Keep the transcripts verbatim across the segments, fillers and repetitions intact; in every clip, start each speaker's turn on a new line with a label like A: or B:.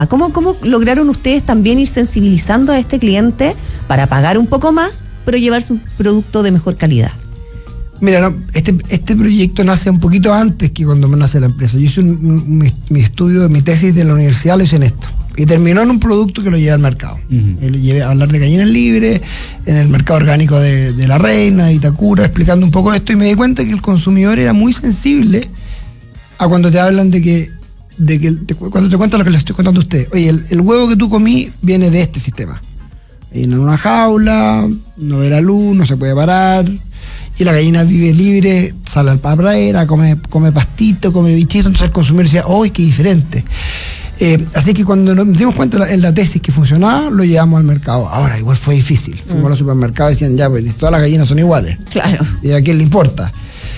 A: ¿Cómo, cómo lograron ustedes también ir sensibilizando a este cliente para pagar un poco más, pero llevarse un producto de mejor calidad?
B: Mira, no, este, este proyecto nace un poquito antes que cuando nace la empresa. Yo hice un, un, mi, mi estudio, mi tesis de la universidad lo hice en esto. Y terminó en un producto que lo llevé al mercado. Uh-huh. Lo llevé a hablar de gallinas libres, en el mercado orgánico de, de La Reina, de Itacura, explicando un poco esto, y me di cuenta que el consumidor era muy sensible a cuando te hablan de que, de que te, cuando te cuentan lo que les estoy contando a usted. Oye, el, el huevo que tú comí viene de este sistema. En una jaula, no ve la luz, no se puede parar, y la gallina vive libre, sale a la pradera, come, come pastito, come bichito. Entonces el consumidor decía, ¡oh, qué diferente! Eh, así que cuando nos dimos cuenta en la, en la tesis que funcionaba, lo llevamos al mercado. Ahora, igual fue difícil. Fuimos mm. a los supermercados y decían, ya, pues todas las gallinas son iguales.
A: Claro.
B: ¿Y a quién le importa?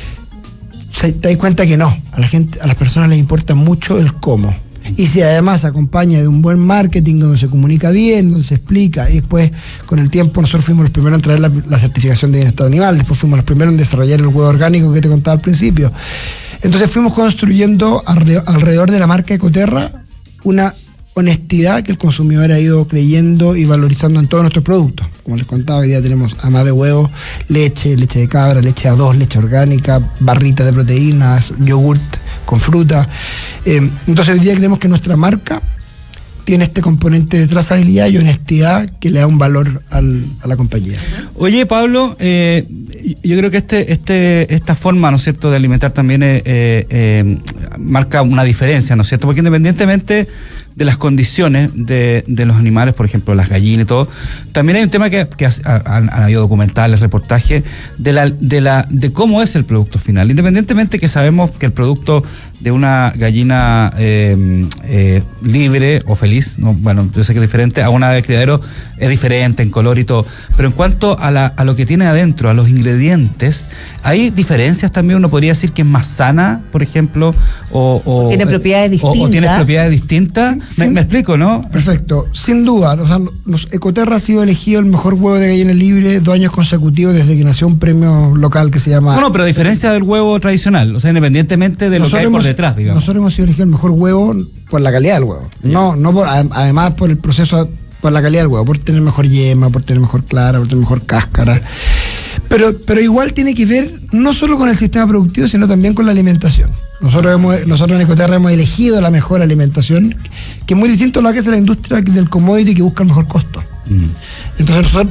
B: Se, te das cuenta que no. A la gente, a las personas les importa mucho el cómo. Y si además se acompaña de un buen marketing donde se comunica bien, donde se explica, y después con el tiempo nosotros fuimos los primeros en traer la, la certificación de bienestar animal, después fuimos los primeros en desarrollar el huevo orgánico que te contaba al principio. Entonces fuimos construyendo alrededor de la marca Ecoterra una honestidad que el consumidor ha ido creyendo y valorizando en todos nuestros productos. Como les contaba, hoy día tenemos además de huevo, leche, leche de cabra, leche A dos, leche orgánica, barritas de proteínas, yogurt con fruta. Eh, entonces hoy día creemos que nuestra marca tiene este componente de trazabilidad y honestidad que le da un valor al, a la compañía.
C: Oye, Pablo, eh, yo creo que este, este, esta forma, ¿no es cierto?, de alimentar también eh, eh, marca una diferencia, ¿no es cierto? Porque independientemente de las condiciones de, de los animales, por ejemplo, las gallinas y todo, también hay un tema que, que han, han habido documentales, reportajes, de la, de la, de cómo es el producto final. Independientemente que sabemos que el producto de una gallina eh, eh, libre o feliz, ¿no? Bueno, yo sé que es diferente, a una de criadero es diferente en color y todo, pero en cuanto a, la, a lo que tiene adentro, a los ingredientes, hay diferencias también. Uno podría decir que es más sana, por ejemplo, o, o,
A: o tiene propiedades distintas.
C: O, o tiene propiedades distintas. Me, me explico, ¿no?
B: Perfecto. Sin duda, o sea, los Ecoterra ha sido elegido el mejor huevo de gallina libre dos años consecutivos desde que nació un premio local que se llama...
C: No, no, pero a diferencia del huevo tradicional, o sea, independientemente de lo que hay por detrás, digamos.
B: Nosotros hemos sido elegido el mejor huevo por la calidad del huevo. Yeah. No, no por, además por el proceso, por la calidad del huevo, por tener mejor yema, por tener mejor clara, por tener mejor cáscara. Pero, pero igual tiene que ver no solo con el sistema productivo, sino también con la alimentación. Nosotros, hemos, nosotros en Ecoterra hemos elegido la mejor alimentación, que es muy distinto a lo que hace la industria del commodity, que busca el mejor costo. Mm. Entonces nosotros,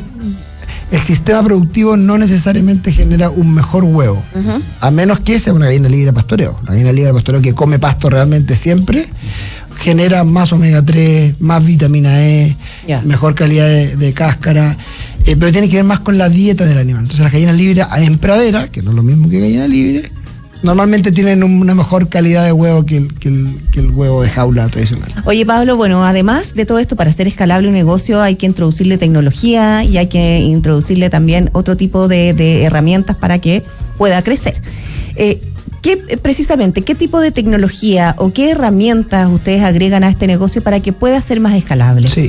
B: el sistema productivo no necesariamente genera un mejor huevo, uh-huh. a menos que sea una gallina libre de pastoreo. La gallina libre de pastoreo que come pasto realmente siempre, genera más omega tres, más vitamina E, yeah. mejor calidad de, de cáscara, eh, pero tiene que ver más con la dieta del animal. Entonces las gallinas libres en pradera, que no es lo mismo que gallina libre, normalmente tienen una mejor calidad de huevo que el, que, el, que el huevo de jaula tradicional.
A: Oye, Pablo, bueno, además de todo esto, para hacer escalable un negocio hay que introducirle tecnología y hay que introducirle también otro tipo de, de herramientas para que pueda crecer. Eh, ¿qué, precisamente, ¿qué tipo de tecnología o qué herramientas ustedes agregan a este negocio para que pueda ser más escalable?
B: Sí,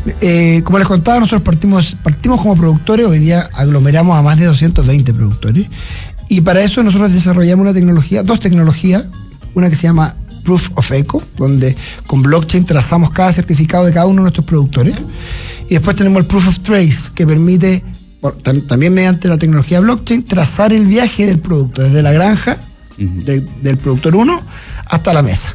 B: eh, como les contaba, nosotros partimos, partimos como productores, hoy día aglomeramos a más de doscientos veinte productores. Y para eso nosotros desarrollamos una tecnología, dos tecnologías, una que se llama Proof of Eco, donde con blockchain trazamos cada certificado de cada uno de nuestros productores. Y después tenemos el Proof of Trace, que permite, por, tam, también mediante la tecnología blockchain, trazar el viaje del producto, desde la granja uh-huh. de, del productor uno hasta la mesa.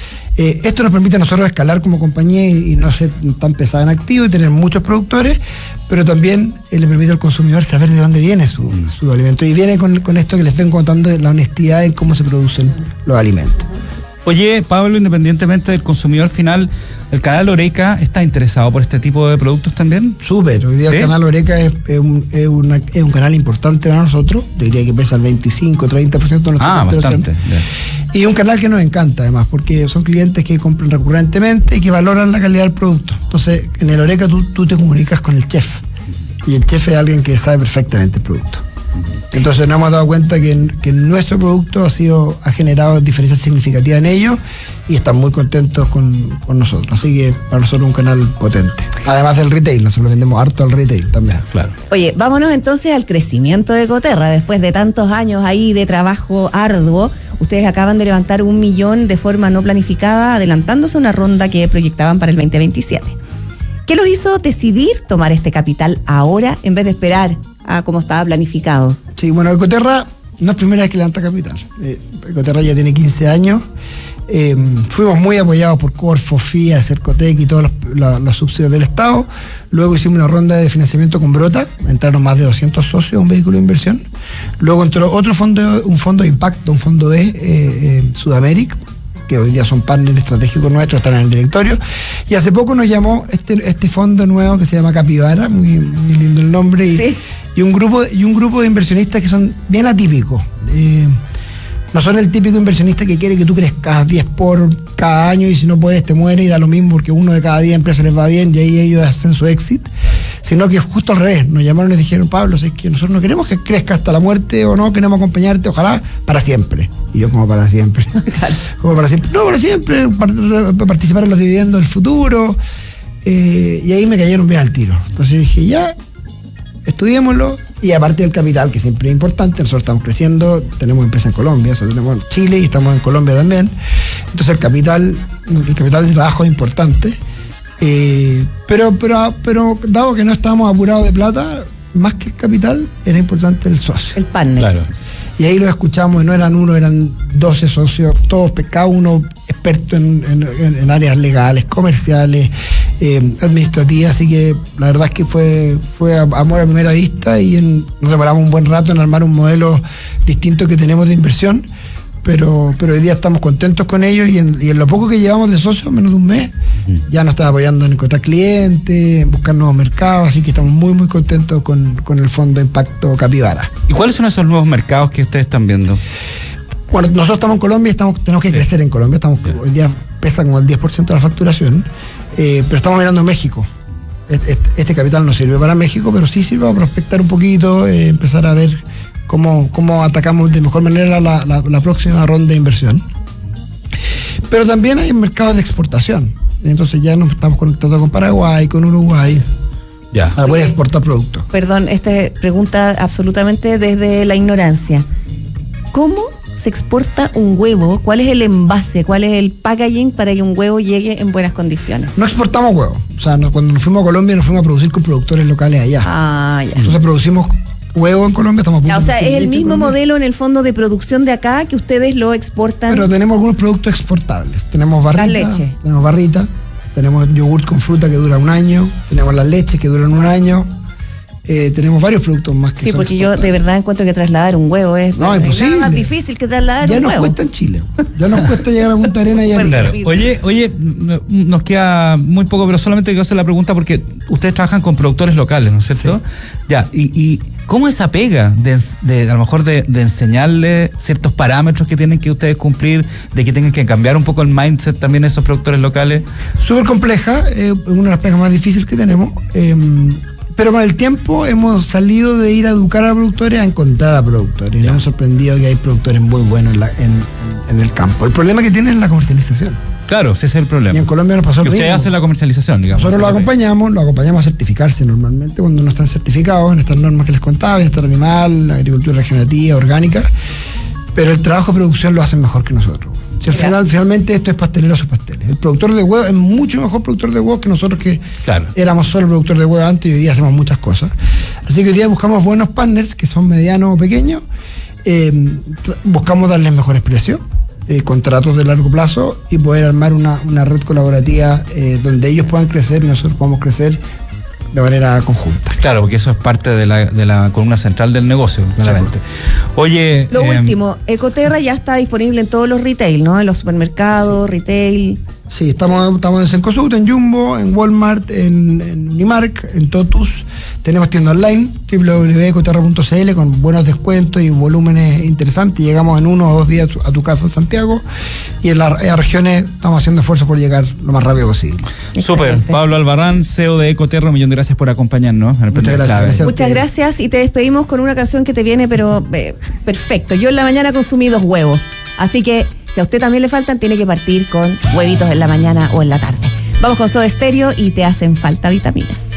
B: Eh, esto nos permite a nosotros escalar como compañía y, y no ser tan pesada en activo y tener muchos productores, pero también eh, le permite al consumidor saber de dónde viene su, mm. su alimento. Y viene con, con esto que les ven contando, la honestidad en cómo se producen los alimentos.
C: Oye, Pablo, independientemente del consumidor final, ¿el canal Oreca está interesado por este tipo de productos también?
B: Súper. Hoy día ¿sí? el canal Oreca es, es, un, es, una, es un canal importante para nosotros. Diría que pesa el veinticinco, treinta por ciento de nuestros
C: Ah, bastante.
B: Y un canal que nos encanta además, porque son clientes que compran recurrentemente y que valoran la calidad del producto. Entonces, en el Oreca tú, tú te comunicas con el chef. Y el chef es alguien que sabe perfectamente el producto. Entonces nos hemos dado cuenta que, que nuestro producto ha sido ha generado diferencias significativas en ello y están muy contentos con, con nosotros. Así que para nosotros un canal potente. Además del retail, nosotros vendemos harto al retail también.
C: Claro.
A: Oye, vámonos entonces al crecimiento de Ecoterra. Después de tantos años ahí de trabajo arduo, ustedes acaban de levantar un millón de forma no planificada, adelantándose a una ronda que proyectaban para el veinte veintisiete. ¿Qué los hizo decidir tomar este capital ahora en vez de esperar a como estaba planificado?
B: Sí, bueno, Ecoterra no es primera vez que levanta capital. Eh, Ecoterra ya tiene quince años. Eh, fuimos muy apoyados por Corfo, F I A, Cercotec y todos los, los, los subsidios del Estado. Luego hicimos una ronda de financiamiento con Brota, entraron más de doscientos socios a un vehículo de inversión. Luego entró otro fondo, un fondo de impacto, un fondo de eh, eh, Sudamérica, que hoy día son partners estratégicos nuestros, están en el directorio. Y hace poco nos llamó este, este fondo nuevo que se llama Capivara, muy, muy lindo el nombre, y,
A: sí.
B: y, un grupo, y un grupo de inversionistas que son bien atípicos. Eh, No son el típico inversionista que quiere que tú crezcas diez por cada año y si no puedes te mueres y da lo mismo porque uno de cada diez empresas les va bien y ahí ellos hacen su exit, sino que justo al revés, nos llamaron y dijeron, Pablo, es que nosotros no queremos que crezca hasta la muerte o no, queremos acompañarte, ojalá para siempre. Y yo como para siempre, como para siempre, no para siempre, para participar en los dividendos del futuro, eh, y ahí me cayeron bien al tiro. Entonces dije, ya, estudiémoslo. Y aparte del capital, que siempre es importante, nosotros estamos creciendo, tenemos empresas en Colombia, o sea, tenemos en Chile y estamos en Colombia también. Entonces el capital, el capital de trabajo es importante. Eh, pero, pero, pero dado que no estábamos apurados de plata, más que el capital, era importante el socio.
A: El partner.
C: Claro.
B: Y ahí lo escuchamos, y no eran uno, eran doce socios, todos, cada uno experto en, en, en áreas legales, comerciales, eh, administrativas, así que la verdad es que fue, fue amor a primera vista y en, nos demoramos un buen rato en armar un modelo distinto que tenemos de inversión, pero, pero hoy día estamos contentos con ellos y en, y en lo poco que llevamos de socios, menos de un mes, ya nos está apoyando en encontrar clientes, en buscar nuevos mercados, así que estamos muy muy contentos con, con el Fondo Impacto Capivara.
C: ¿Y cuáles son esos nuevos mercados que ustedes están viendo?
B: Bueno, nosotros estamos en Colombia y estamos, tenemos que sí. crecer en Colombia, estamos sí. hoy día pesa como el diez por ciento de la facturación, eh, pero estamos mirando México. Este, este capital no sirve para México, pero sí sirve para prospectar un poquito, eh, empezar a ver cómo, cómo atacamos de mejor manera la, la, la próxima ronda de inversión. Pero también hay mercados de exportación. Entonces ya nos estamos conectando con Paraguay, con Uruguay,
C: ya.
B: para poder exportar productos.
A: Perdón, esta pregunta absolutamente desde la ignorancia. ¿Cómo se exporta un huevo? ¿Cuál es el envase? ¿Cuál es el packaging para que un huevo llegue en buenas condiciones?
B: No exportamos huevos. O sea, no, cuando nos fuimos a Colombia nos fuimos a producir con productores locales allá.
A: Ah, ya.
B: Entonces producimos huevo en Colombia, estamos a punto
A: ya, o sea,
B: de
A: es el mismo modelo en el fondo de producción de acá que ustedes lo exportan.
B: Pero tenemos algunos productos exportables. Tenemos barrita,
A: la leche.
B: tenemos barrita, tenemos yogur con fruta que dura un año, tenemos las leches que duran un año, eh, tenemos varios productos más que
A: sí,
B: son
A: porque yo de verdad encuentro que trasladar un huevo es,
B: no,
A: es
B: imposible.
A: más difícil que trasladar
B: ya
A: un
B: nos
A: huevo.
B: cuesta en Chile, ya nos cuesta llegar a Punta Arenas y
C: Claro.
B: Arica.
C: Oye, oye, nos queda muy poco, pero solamente quiero hacer la pregunta porque ustedes trabajan con productores locales, ¿no es cierto? Sí. Ya, y, y ¿cómo esa pega de, de a lo mejor de, de enseñarle ciertos parámetros que tienen que ustedes cumplir, de que tengan que cambiar un poco el mindset también de esos productores locales?
B: Súper compleja, es eh, una de las pegas más difíciles que tenemos, eh, pero con el tiempo hemos salido de ir a educar a productores a encontrar a productores, y nos hemos sorprendido que hay productores muy buenos en, la, en, en, en el campo. El problema que tienen es la comercialización.
C: Claro, ese es el problema.
B: Y en Colombia nos pasó lo mismo.
C: Y ustedes hacen la comercialización, digamos.
B: Nosotros lo acompañamos, lo acompañamos a certificarse normalmente cuando no están certificados en estas normas que les contaba, bienestar animal, agricultura regenerativa, orgánica, pero el trabajo de producción lo hacen mejor que nosotros. Si al final, finalmente esto es pastelero a sus pasteles. El productor de huevo es mucho mejor productor de huevos que nosotros que
C: claro.
B: éramos solo productor de huevos antes y hoy día hacemos muchas cosas. Así que hoy día buscamos buenos partners que son medianos o pequeños, eh, buscamos darles mejores precios, eh, contratos de largo plazo y poder armar una, una red colaborativa eh, donde ellos puedan crecer y nosotros podamos crecer de manera conjunta.
C: Claro, porque eso es parte de la, de la columna central del negocio, claramente. Oye...
A: Lo
C: eh,
A: último, Ecoterra ya está disponible en todos los retail, ¿no? En los supermercados, sí. retail...
B: Sí, estamos, estamos en Cencosud, en Jumbo, en Walmart, en, en Unimark, en Totus. Tenemos tienda online, doble u doble u doble u punto ecoterra punto c l, con buenos descuentos y volúmenes interesantes. Llegamos en uno o dos días a tu casa en Santiago. Y en, la, en las regiones estamos haciendo esfuerzos por llegar lo más rápido posible.
C: Súper. Pablo Albarrán, C E O de Ecoterra, un millón de gracias por acompañarnos. En el
B: Muchas gracias, gracias.
A: Muchas gracias y te despedimos con una canción que te viene, pero eh, perfecto. Yo en la mañana consumí dos huevos. Así que Si a usted también le faltan, tiene que partir con huevitos en la mañana o en la tarde. Vamos con Soda Stereo y Te hacen falta vitaminas.